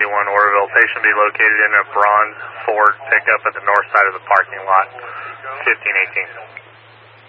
Oroville. Patient be located in a bronze Ford pickup at the north side of the parking lot, 1518.